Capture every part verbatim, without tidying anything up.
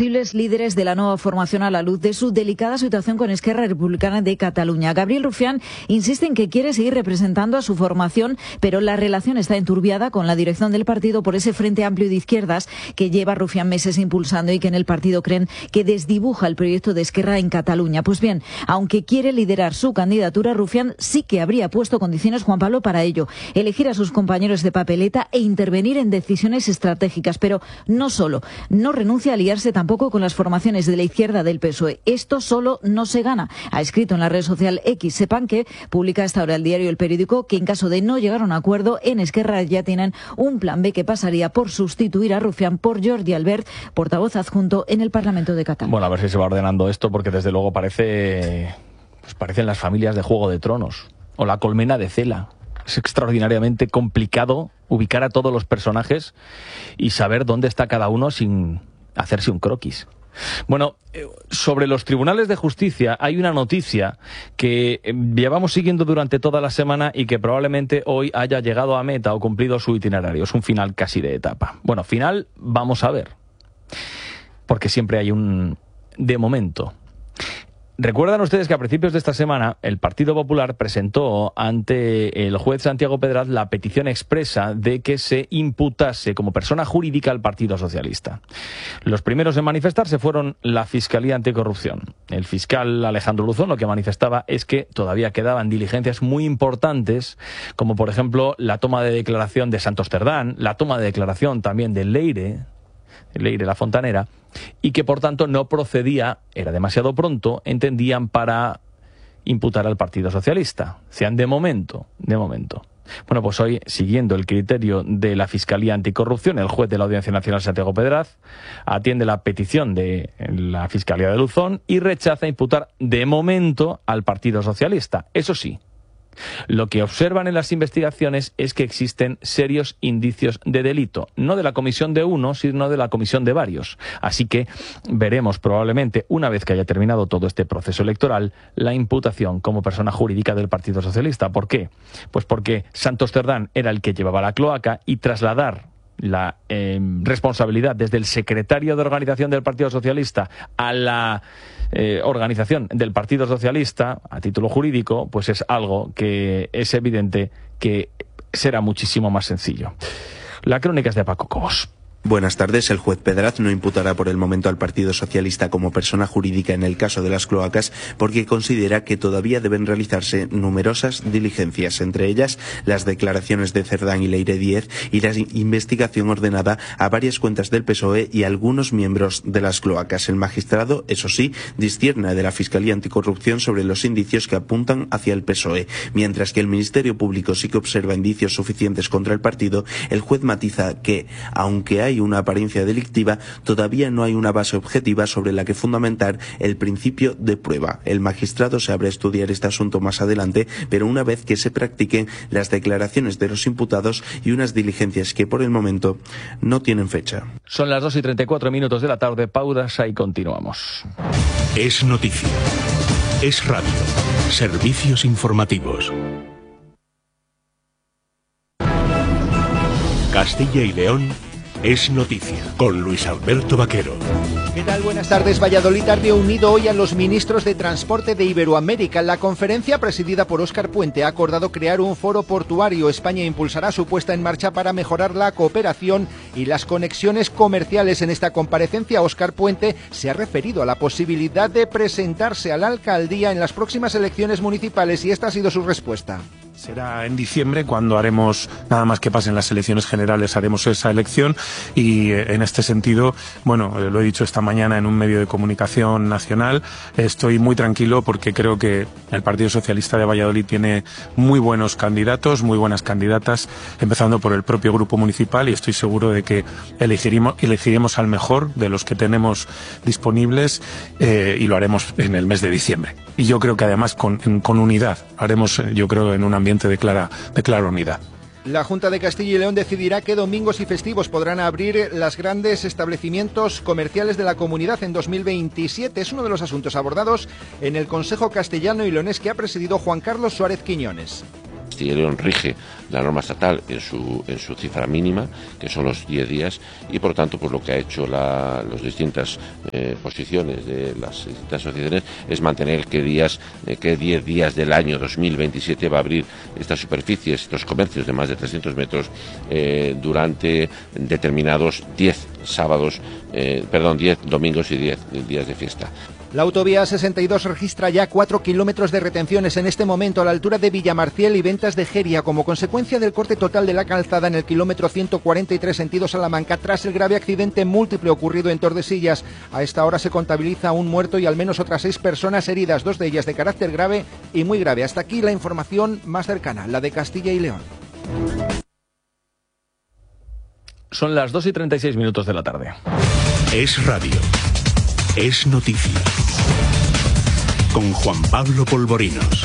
posibles líderes de la nueva formación a la luz de su delicada situación con Esquerra Republicana de Cataluña. Gabriel Rufián insiste en que quiere seguir representando a su formación, pero la relación está enturbiada con la dirección del partido por ese Frente Amplio de Izquierdas que lleva Rufián meses impulsando y que en el partido creen que desdibuja el proyecto de Esquerra en Cataluña. Pues bien, aunque quiere liderar su candidatura, Rufián sí que habría puesto condiciones, Juan Pablo, para ello: elegir a sus compañeros de papeleta e intervenir en decisiones estratégicas. Pero no solo, no renuncia a aliarse tampoco con las formaciones de la izquierda del P S O E. Esto solo no se gana. Ha escrito en la red social X. Sepan que publica hasta ahora el diario El Periódico que en caso de no llegar a un acuerdo, en Esquerra ya tienen un plan B que pasaría por sustituir a Rufián por Jordi Albert, portavoz adjunto en el Parlamento de Cataluña. Bueno, a ver si se va ordenando esto, porque desde luego parece, pues parecen las familias de Juego de Tronos o la colmena de Cela. Es extraordinariamente complicado ubicar a todos los personajes y saber dónde está cada uno sin hacerse un croquis. Bueno, sobre los tribunales de justicia hay una noticia que llevamos siguiendo durante toda la semana y que probablemente hoy haya llegado a meta o cumplido su itinerario. Es un final casi de etapa. Bueno, final, vamos a ver. Porque siempre hay un de momento. Recuerdan ustedes que a principios de esta semana el Partido Popular presentó ante el juez Santiago Pedraz la petición expresa de que se imputase como persona jurídica al Partido Socialista. Los primeros en manifestarse fueron la Fiscalía Anticorrupción. El fiscal Alejandro Luzón lo que manifestaba es que todavía quedaban diligencias muy importantes, como por ejemplo la toma de declaración de Santos Cerdán, la toma de declaración también de Leire, Leire la Fontanera, y que por tanto no procedía, era demasiado pronto, entendían, para imputar al Partido Socialista. Sean de momento, de momento. Bueno, pues hoy, siguiendo el criterio de la Fiscalía Anticorrupción, el juez de la Audiencia Nacional, Santiago Pedraz, atiende la petición de la Fiscalía de Luzón y rechaza imputar de momento al Partido Socialista. Eso sí, lo que observan en las investigaciones es que existen serios indicios de delito, no de la comisión de uno, sino de la comisión de varios. Así que veremos probablemente, una vez que haya terminado todo este proceso electoral, la imputación como persona jurídica del Partido Socialista. ¿Por qué? Pues porque Santos Cerdán era el que llevaba la cloaca y trasladar la eh, responsabilidad desde el secretario de organización del Partido Socialista a la eh, organización del Partido Socialista a título jurídico, pues es algo que es evidente que será muchísimo más sencillo. La crónica es de Paco Cobos. Buenas tardes. El juez Pedraz no imputará por el momento al Partido Socialista como persona jurídica en el caso de las cloacas porque considera que todavía deben realizarse numerosas diligencias, entre ellas las declaraciones de Cerdán y Leire Díez y la investigación ordenada a varias cuentas del P S O E y algunos miembros de las cloacas. El magistrado, eso sí, discierne de la Fiscalía Anticorrupción sobre los indicios que apuntan hacia el P S O E, mientras que el Ministerio Público sí que observa indicios suficientes contra el partido. El juez matiza que, aunque hay una apariencia delictiva, todavía no hay una base objetiva sobre la que fundamentar el principio de prueba. El magistrado se abre a estudiar este asunto más adelante, pero una vez que se practiquen las declaraciones de los imputados y unas diligencias que por el momento no tienen fecha. Son las dos y treinta y cuatro minutos de la tarde, pausa y continuamos. Es noticia. Es radio. Servicios informativos. Castilla y León es noticia, con Luis Alberto Vaquero. ¿Qué tal? Buenas tardes. Valladolid ha reunido hoy a los ministros de Transporte de Iberoamérica. La conferencia, presidida por Óscar Puente, ha acordado crear un foro portuario. España impulsará su puesta en marcha para mejorar la cooperación y las conexiones comerciales. En esta comparecencia, Óscar Puente se ha referido a la posibilidad de presentarse a la alcaldía en las próximas elecciones municipales y esta ha sido su respuesta. Será en diciembre cuando haremos, nada más que pasen las elecciones generales, haremos esa elección y eh, en este sentido, bueno, eh, lo he dicho esta mañana en un medio de comunicación nacional, estoy muy tranquilo porque creo que el Partido Socialista de Valladolid tiene muy buenos candidatos, muy buenas candidatas, empezando por el propio grupo municipal y estoy seguro de que elegiremos, elegiremos al mejor de los que tenemos disponibles eh, y lo haremos en el mes de diciembre. Y yo creo que además con, con unidad, haremos, yo creo, en un ambiente de clara, de clara unidad. La Junta de Castilla y León decidirá qué domingos y festivos podrán abrir los grandes establecimientos comerciales de la comunidad en dos mil veintisiete. Es uno de los asuntos abordados en el Consejo Castellano y Leonés que ha presidido Juan Carlos Suárez Quiñones. Castilla y León rige la norma estatal en su, en su cifra mínima, que son los diez días, y por tanto pues lo que ha hecho la, las distintas eh, posiciones de las distintas asociaciones es mantener que días, eh, que diez días del año dos mil veintisiete va a abrir estas superficies, estos comercios de más de trescientos metros eh, durante determinados diez sábados, eh, perdón, diez domingos y diez días de fiesta. La autovía sesenta y dos registra ya cuatro kilómetros de retenciones en este momento a la altura de Villamarciel y Ventas de Jeria como consecuencia del corte total de la calzada en el kilómetro ciento cuarenta y tres sentido Salamanca tras el grave accidente múltiple ocurrido en Tordesillas. A esta hora se contabiliza un muerto y al menos otras seis personas heridas, dos de ellas de carácter grave y muy grave. Hasta aquí la información más cercana, la de Castilla y León. Son las dos y treinta y seis minutos de la tarde. Es radio. Es noticia. Con Juan Pablo Polvorinos.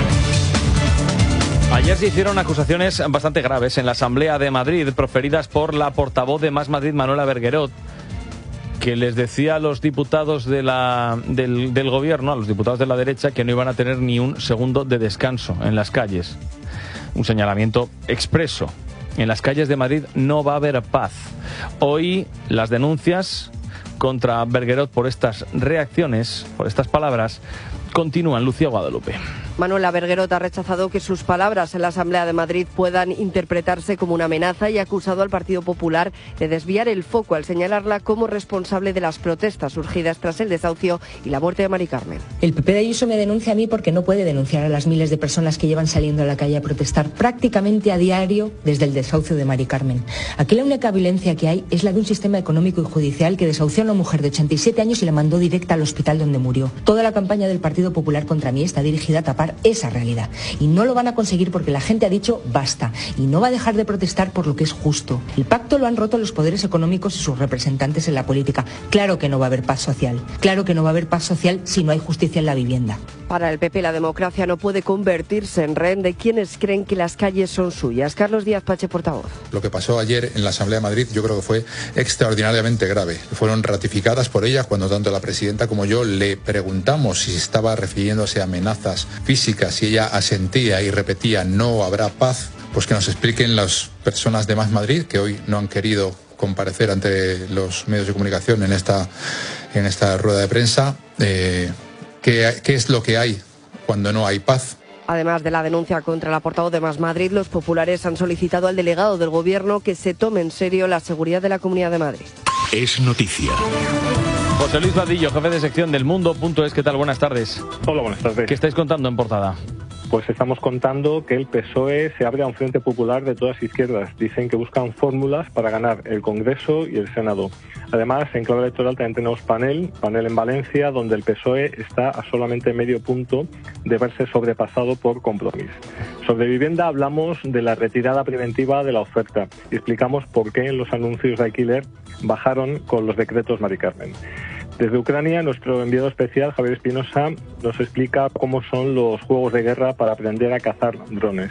Ayer se hicieron acusaciones bastante graves en la Asamblea de Madrid, proferidas por la portavoz de Más Madrid, Manuela Berguerot, que les decía a los diputados de la, del, del gobierno, a los diputados de la derecha, que no iban a tener ni un segundo de descanso en las calles. Un señalamiento expreso. En las calles de Madrid no va a haber paz. Hoy las denuncias contra Berguerot por estas reacciones, por estas palabras, continúan. Lucía Guadalupe. Manuela Berguerot ha rechazado que sus palabras en la Asamblea de Madrid puedan interpretarse como una amenaza y ha acusado al Partido Popular de desviar el foco al señalarla como responsable de las protestas surgidas tras el desahucio y la muerte de Mari Carmen. El P P de Ayuso me denuncia a mí porque no puede denunciar a las miles de personas que llevan saliendo a la calle a protestar prácticamente a diario desde el desahucio de Mari Carmen. Aquí la única violencia que hay es la de un sistema económico y judicial que desahució a una mujer de ochenta y siete años y la mandó directa al hospital donde murió. Toda la campaña del Partido Popular contra mí está dirigida a tapar esa realidad. Y no lo van a conseguir porque la gente ha dicho basta y no va a dejar de protestar por lo que es justo. El pacto lo han roto los poderes económicos y sus representantes en la política. Claro que no va a haber paz social. Claro que no va a haber paz social si no hay justicia en la vivienda. Para el P P la democracia no puede convertirse en rehén de quienes creen que las calles son suyas. Carlos Díaz Pache, portavoz. Lo que pasó ayer en la Asamblea de Madrid yo creo que fue extraordinariamente grave. Fueron ratificadas por ella cuando tanto la presidenta como yo le preguntamos si estaba refiriéndose a amenazas físicas, si ella asentía y repetía no habrá paz, pues que nos expliquen las personas de Más Madrid que hoy no han querido comparecer ante los medios de comunicación en esta, en esta rueda de prensa, eh, qué, qué es lo que hay cuando no hay paz. Además de la denuncia contra la portavoz de Más Madrid, los populares han solicitado al delegado del Gobierno que se tome en serio la seguridad de la Comunidad de Madrid. Es noticia. José Luis Vadillo, jefe de sección del Mundo punto es. ¿Qué tal? Buenas tardes. Hola, buenas tardes. ¿Qué estáis contando en portada? Pues estamos contando que el P S O E se abre a un frente popular de todas izquierdas. Dicen que buscan fórmulas para ganar el Congreso y el Senado. Además, en clave electoral también tenemos panel, panel en Valencia, donde el P S O E está a solamente medio punto de verse sobrepasado por Compromís. Sobre vivienda hablamos de la retirada preventiva de la oferta y explicamos por qué los anuncios de alquiler bajaron con los decretos Mari Carmen. Desde Ucrania, nuestro enviado especial, Javier Espinosa, nos explica cómo son los juegos de guerra para aprender a cazar drones.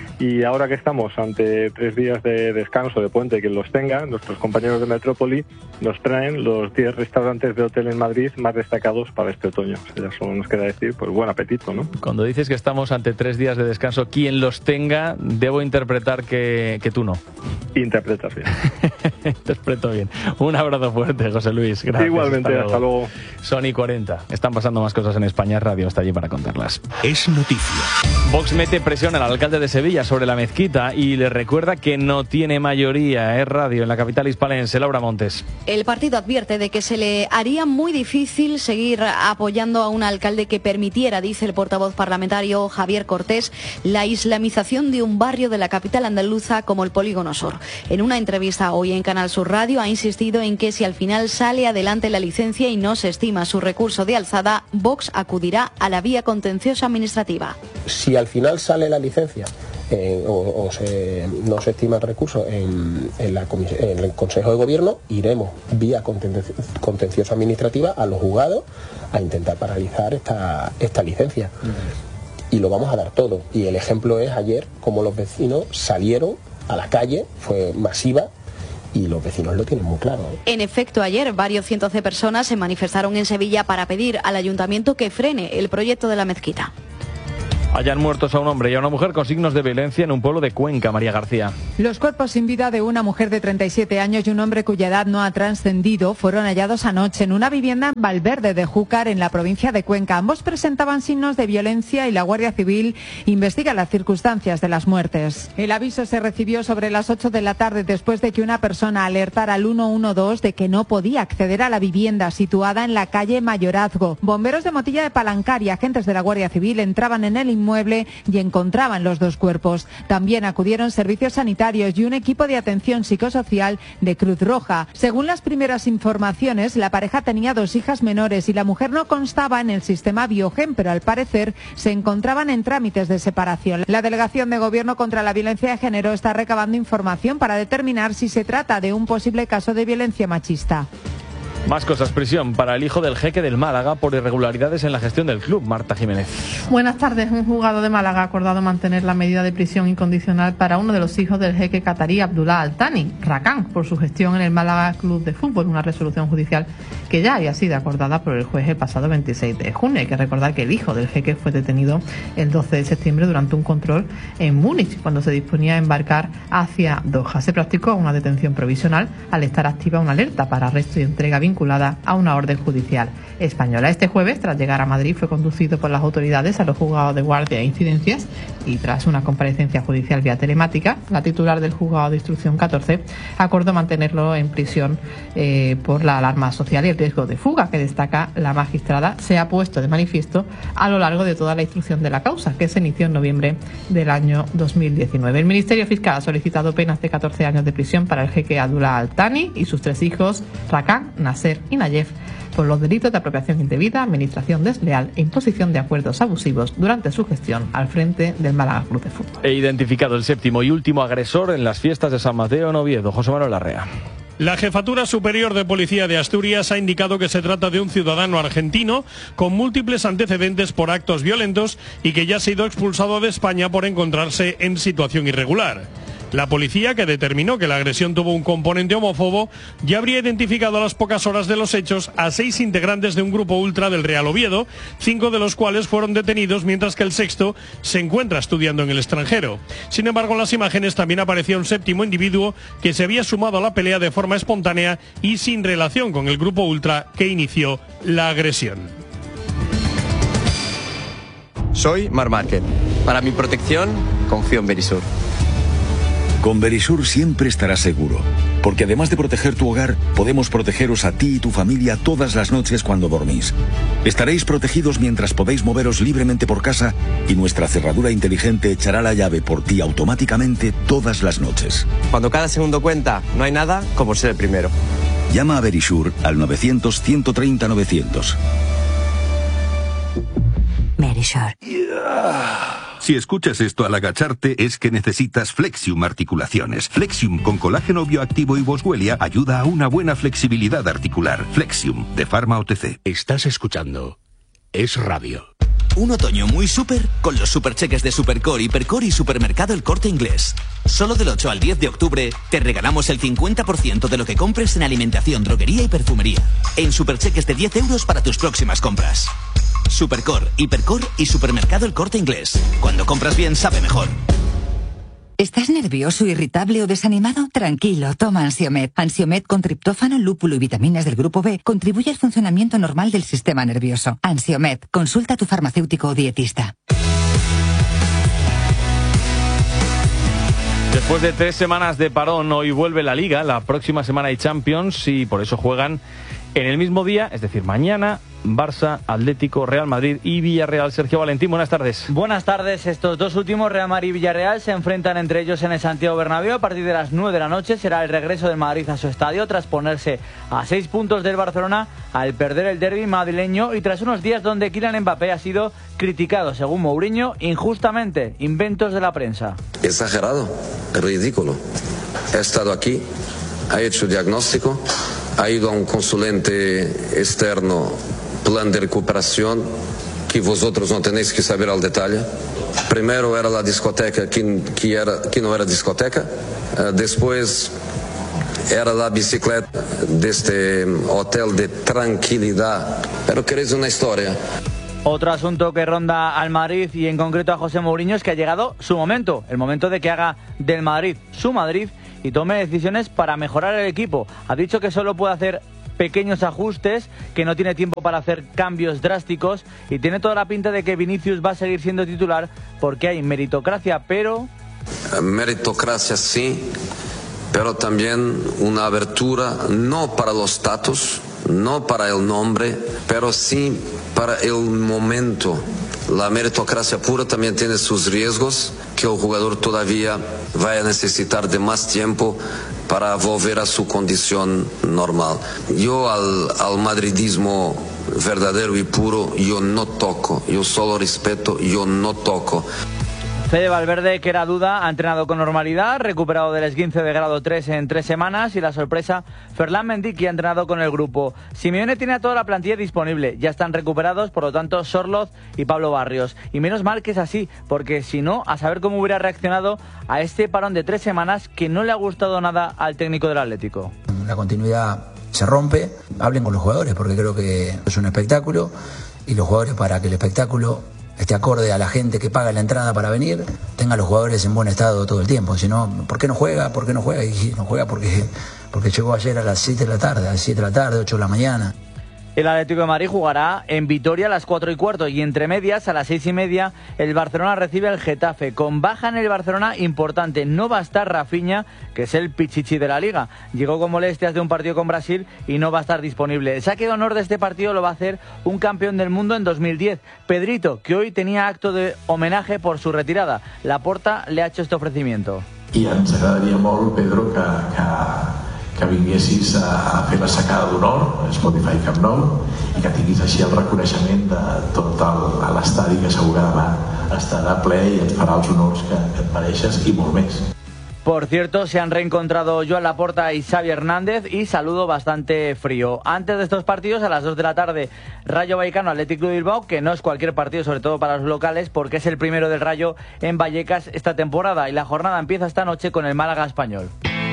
Y ahora que estamos ante tres días de descanso, de puente, quien los tenga, nuestros compañeros de Metrópoli nos traen los diez restaurantes de hotel en Madrid más destacados para este otoño. O sea, ya solo nos queda decir, pues buen apetito, ¿no? Cuando dices que estamos ante tres días de descanso, quien los tenga, debo interpretar que, que tú no. Interpretas bien. Interpreto bien. Un abrazo fuerte, José Luis. Gracias. Igualmente, hasta luego. hasta luego. Son y cuarenta. Están pasando más cosas en España. Radio está allí para contarlas. Es noticia. Vox mete presión al alcalde de Sevilla sobre la mezquita y le recuerda que no tiene mayoría. Es radio en la capital hispalense. Laura Montes. El partido advierte de que se le haría muy difícil seguir apoyando a un alcalde que permitiera, dice el portavoz parlamentario Javier Cortés, la islamización de un barrio de la capital andaluza como el Polígono Sur. En una entrevista hoy en Canal Sur Radio ha insistido en que si al final sale adelante la licencia y no se estima su recurso de alzada, Vox acudirá a la vía contenciosa administrativa. Si al final sale la licencia eh, o, o se, no se estima el recurso en, en, la en el Consejo de Gobierno, iremos vía contencio, contenciosa administrativa a los juzgados a intentar paralizar esta, esta licencia. Uh-huh. Y lo vamos a dar todo. Y el ejemplo es ayer como los vecinos salieron a la calle, fue masiva, y los vecinos lo tienen muy claro. En efecto, ayer varios cientos de personas se manifestaron en Sevilla para pedir al ayuntamiento que frene el proyecto de la mezquita. Hayan muertos a un hombre y a una mujer con signos de violencia en un pueblo de Cuenca. María García. Los cuerpos sin vida de una mujer de treinta y siete años y un hombre cuya edad no ha trascendido fueron hallados anoche en una vivienda en Valverde de Júcar, en la provincia de Cuenca. Ambos presentaban signos de violencia y la Guardia Civil investiga las circunstancias de las muertes. El aviso se recibió sobre las ocho de la tarde después de que una persona alertara al uno uno dos de que no podía acceder a la vivienda situada en la calle Mayorazgo. Bomberos de Motilla de Palancar y agentes de la Guardia Civil entraban en el inmueble y encontraban los dos cuerpos. También acudieron servicios sanitarios y un equipo de atención psicosocial de Cruz Roja. Según las primeras informaciones, la pareja tenía dos hijas menores y la mujer no constaba en el sistema Biogen, pero al parecer se encontraban en trámites de separación. La Delegación de Gobierno contra la Violencia de Género está recabando información para determinar si se trata de un posible caso de violencia machista. Más cosas, prisión para el hijo del jeque del Málaga por irregularidades en la gestión del club. Marta Jiménez. Buenas tardes. Un juzgado de Málaga ha acordado mantener la medida de prisión incondicional para uno de los hijos del jeque catarí Abdullah Al Thani, Rakan, por su gestión en el Málaga Club de Fútbol, una resolución judicial que ya había sido acordada por el juez el pasado veintiséis de junio. Hay que recordar que el hijo del jeque fue detenido el doce de septiembre durante un control en Múnich, cuando se disponía a embarcar hacia Doha. Se practicó una detención provisional al estar activa una alerta para arresto y entrega vinculada a una orden judicial española. Este jueves, tras llegar a Madrid, fue conducido por las autoridades a los juzgados de guardia e incidencias y tras una comparecencia judicial vía telemática, la titular del juzgado de instrucción catorce acordó mantenerlo en prisión eh, por la alarma social y el riesgo de fuga que destaca la magistrada se ha puesto de manifiesto a lo largo de toda la instrucción de la causa, que se inició en noviembre del año dos mil diecinueve. El Ministerio Fiscal ha solicitado penas de catorce años de prisión para el jeque Abdullah Al Thani y sus tres hijos, Rakan, Nasser y Nayef, por los delitos de apropiación indebida, administración desleal e imposición de acuerdos abusivos durante su gestión al frente del Málaga Club de Fútbol. He identificado el séptimo y último agresor en las fiestas de San Mateo en Oviedo. José Manuel Larrea. La Jefatura Superior de Policía de Asturias ha indicado que se trata de un ciudadano argentino con múltiples antecedentes por actos violentos y que ya ha sido expulsado de España por encontrarse en situación irregular. La policía, que determinó que la agresión tuvo un componente homófobo, ya habría identificado a las pocas horas de los hechos a seis integrantes de un grupo ultra del Real Oviedo, cinco de los cuales fueron detenidos, mientras que el sexto se encuentra estudiando en el extranjero. Sin embargo, en las imágenes también aparecía un séptimo individuo que se había sumado a la pelea de forma espontánea y sin relación con el grupo ultra que inició la agresión. Soy Marc Márquez. Para mi protección, confío en Verisur. Con Verisur siempre estarás seguro, porque además de proteger tu hogar, podemos protegeros a ti y tu familia todas las noches cuando dormís. Estaréis protegidos mientras podéis moveros libremente por casa y nuestra cerradura inteligente echará la llave por ti automáticamente todas las noches. Cuando cada segundo cuenta, no hay nada como ser el primero. Llama a Verisur al novecientos, ciento treinta, novecientos. Verisur. Si escuchas esto al agacharte es que necesitas Flexium Articulaciones. Flexium con colágeno bioactivo y boswellia ayuda a una buena flexibilidad articular. Flexium de Pharma O T C. Estás escuchando Es Radio. Un otoño muy súper con los supercheques de Supercore, Hipercore y Supermercado El Corte Inglés. Solo del ocho al diez de octubre te regalamos el cincuenta por ciento de lo que compres en alimentación, droguería y perfumería. En supercheques de diez euros para tus próximas compras. Supercore, Hipercore y Supermercado El Corte Inglés. Cuando compras bien, sabe mejor. ¿Estás nervioso, irritable o desanimado? Tranquilo, toma Ansiomed. Ansiomed con triptófano, lúpulo y vitaminas del grupo B contribuye al funcionamiento normal del sistema nervioso. Ansiomed, consulta a tu farmacéutico o dietista. Después de tres semanas de parón, hoy vuelve la Liga, la próxima semana hay Champions y por eso juegan en el mismo día, es decir, mañana, Barça, Atlético, Real Madrid y Villarreal. Sergio Valentín, buenas tardes. Buenas tardes. Estos dos últimos, Real Madrid y Villarreal, se enfrentan entre ellos en el Santiago Bernabéu. A partir de las nueve de la noche será el regreso del Madrid a su estadio tras ponerse a seis puntos del Barcelona al perder el derbi madrileño y tras unos días donde Kylian Mbappé ha sido criticado, según Mourinho, injustamente. Inventos de la prensa. Exagerado, ridículo. He estado aquí, ha hecho diagnóstico, ha ido a un consulente externo, plan de recuperación, que vosotros no tenéis que saber al detalle. Primero era la discoteca que, que, era, que no era discoteca, uh, después era la bicicleta de este hotel de tranquilidad. Pero queréis una historia. Otro asunto que ronda al Madrid y en concreto a José Mourinho es que ha llegado su momento, el momento de que haga del Madrid su Madrid y tome decisiones para mejorar el equipo. Ha dicho que solo puede hacer pequeños ajustes, que no tiene tiempo para hacer cambios drásticos y tiene toda la pinta de que Vinicius va a seguir siendo titular porque hay meritocracia, pero... Meritocracia sí, pero también una abertura no para los status, no para el nombre, pero sí para el momento. La meritocracia pura también tiene sus riesgos, que el jugador todavía va a necesitar de más tiempo para volver a su condición normal. Yo al, al madridismo verdadero y puro, yo no toco, yo solo respeto, yo no toco. Fede Valverde, que era duda, ha entrenado con normalidad, recuperado del esguince de grado tres en tres semanas y la sorpresa, Ferland Mendy, que ha entrenado con el grupo. Simeone tiene a toda la plantilla disponible, ya están recuperados, por lo tanto, Sorloz y Pablo Barrios. Y menos mal que es así, porque si no, a saber cómo hubiera reaccionado a este parón de tres semanas que no le ha gustado nada al técnico del Atlético. La continuidad se rompe, hablen con los jugadores, porque creo que es un espectáculo y los jugadores, para que el espectáculo esté acorde a la gente que paga la entrada para venir, tenga a los jugadores en buen estado todo el tiempo. Si no, ¿por qué no juega? ¿Por qué no juega? Y no juega porque, porque llegó ayer a las siete de la tarde, a las siete de la tarde, ocho de la mañana. El Atlético de Madrid jugará en Vitoria a las cuatro y cuarto y entre medias a las seis y media el Barcelona recibe al Getafe. Con baja en el Barcelona importante, no va a estar Rafinha, que es el pichichi de la Liga. Llegó con molestias de un partido con Brasil y no va a estar disponible. El saque de honor de este partido lo va a hacer un campeón del mundo en dos mil diez, Pedrito, que hoy tenía acto de homenaje por su retirada. Laporta le ha hecho este ofrecimiento. I ens agradaria molt, Pedro, que, que, que vinguessis a, a fer la sacada d'honor a Spotify Camp Nou i que tinguis així el reconeixement de tot el, l'estadi, que segur que demà estarà ple i et farà els honors que, que et mereixes i molt més. Por cierto, se han reencontrado Joan Laporta y Xavi Hernández y saludo bastante frío. Antes de estos partidos, a las dos de la tarde, Rayo Vallecano Athletic Club de Bilbao, que no es cualquier partido, sobre todo para los locales, porque es el primero del Rayo en Vallecas esta temporada y la jornada empieza esta noche con el Málaga Español.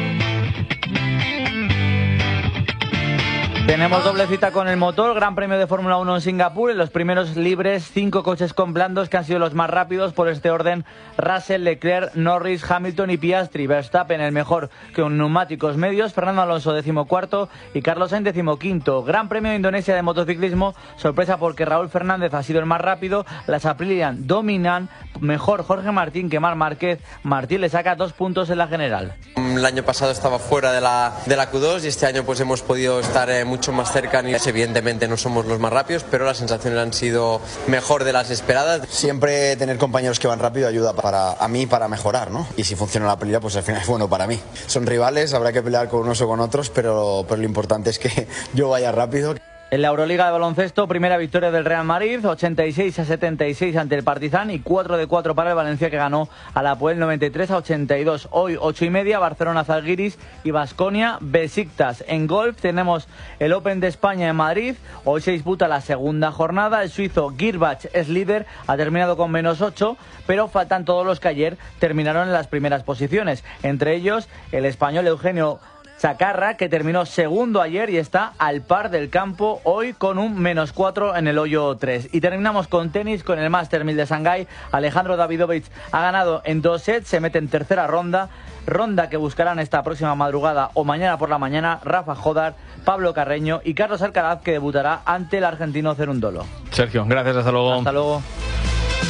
Tenemos doble cita con el motor, Gran Premio de Fórmula uno en Singapur, en los primeros libres, cinco coches con blandos que han sido los más rápidos por este orden: Russell, Leclerc, Norris, Hamilton y Piastri. Verstappen el mejor con neumáticos medios, Fernando Alonso decimocuarto y Carlos Sainz decimoquinto. Gran Premio de Indonesia de motociclismo, sorpresa porque Raúl Fernández ha sido el más rápido, las Aprilian dominan, mejor Jorge Martín que Marc Márquez, Martín le saca dos puntos en la general. El año pasado estaba fuera de la, de la Q dos y este año pues hemos podido estar eh, mucho más cerca. Evidentemente no somos los más rápidos, pero las sensaciones han sido mejor de las esperadas. Siempre tener compañeros que van rápido ayuda para a mí para mejorar, ¿no? Y si funciona la pelea, pues al final es bueno para mí. Son rivales, habrá que pelear con unos o con otros, pero, pero lo importante es que yo vaya rápido. En la Euroliga de baloncesto, primera victoria del Real Madrid, ochenta y seis a setenta y seis ante el Partizan y cuatro de cuatro para el Valencia, que ganó a la Apoel noventa y tres a ochenta y dos. Hoy, ocho y media, Barcelona Zalgiris y Baskonia Besiktas. En golf tenemos el Open de España en Madrid. Hoy se disputa la segunda jornada. El suizo Girbach es líder, ha terminado con menos ocho, pero faltan todos los que ayer terminaron en las primeras posiciones. Entre ellos, el español Eugenio Chacarra, que terminó segundo ayer y está al par del campo hoy con un menos cuatro en el hoyo tres. Y terminamos con tenis, con el Master mil de Shanghái. Alejandro Davidovich ha ganado en dos sets, se mete en tercera ronda, ronda que buscarán esta próxima madrugada o mañana por la mañana Rafa Jodar, Pablo Carreño y Carlos Alcaraz, que debutará ante el argentino Cerundolo. Sergio, gracias, hasta luego. Hasta luego.